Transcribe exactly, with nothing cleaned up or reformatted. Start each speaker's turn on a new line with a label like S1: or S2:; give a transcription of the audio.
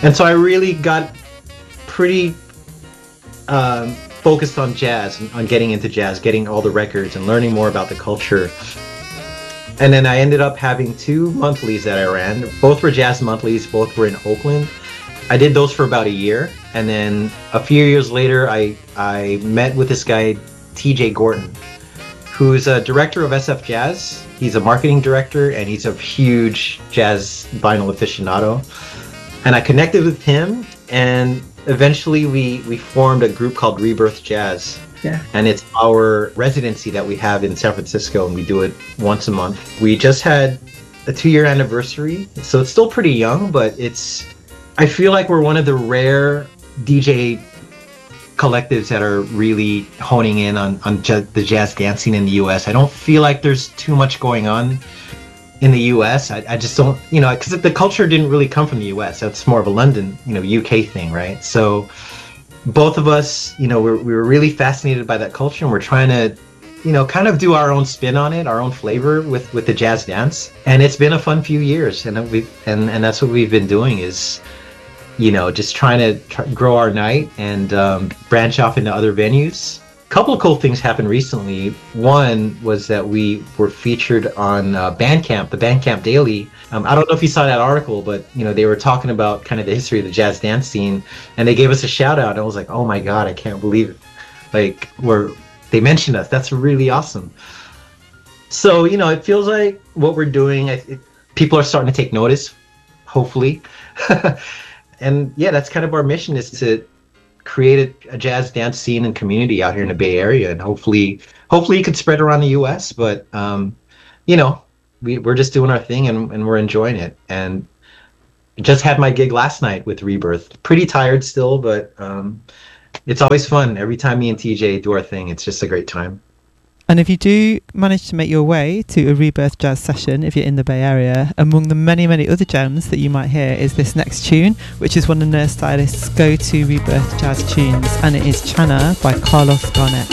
S1: And so I really got pretty um, focused on jazz, on getting into jazz, getting all the records and learning more about the culture. And then I ended up having two monthlies that I ran. Both were jazz monthlies, both were in Oakland. I did those for about a year. And then a few years later, I, I met with this guy, T J Gorton, who's a director of S F Jazz. He's a marketing director, and he's a huge jazz vinyl aficionado. And I connected with him, and eventually we, we formed a group called Rebirth Jazz.
S2: Yeah.
S1: And it's our residency that we have in San Francisco, and we do it once a month. We just had a two-year anniversary, so it's still pretty young, but it's, I feel like we're one of the rare D J collectives that are really honing in on, on j- the jazz dancing in the U S. I don't feel like there's too much going on in the U S. I, I just don't, you know, because the culture didn't really come from the U S. That's more of a London, you know, U K thing, right? So both of us, you know, we're, we were really fascinated by that culture, and we're trying to, you know, kind of do our own spin on it, our own flavor with, with the jazz dance. And it's been a fun few years, and we and, and that's what we've been doing is, you know, just trying to try, grow our night and um, branch off into other venues. A couple of cool things happened recently. One was that we were featured on uh, Bandcamp, the Bandcamp Daily. Um, I don't know if you saw that article, but you know, they were talking about kind of the history of the jazz dance scene, and they gave us a shout out. I was like, oh my god, I can't believe it! Like, we're they mentioned us. That's really awesome. So you know, it feels like what we're doing, I, it, people are starting to take notice, hopefully. And yeah, that's kind of our mission, is to create a, a jazz dance scene and community out here in the Bay Area, and hopefully, hopefully it could spread around the U S. But um, you know, we we're just doing our thing, and, and we're enjoying it. And just had my gig last night with Rebirth. Pretty tired still, but um, it's always fun. Every time me and T J do our thing, it's just a great time.
S2: And if you do manage to make your way to a Rebirth Jazz session, if you're in the Bay Area, among the many, many other gems that you might hear is this next tune, which is one of Nurse Stylist's go-to Rebirth Jazz tunes, and it is Chana by Carlos Garnett.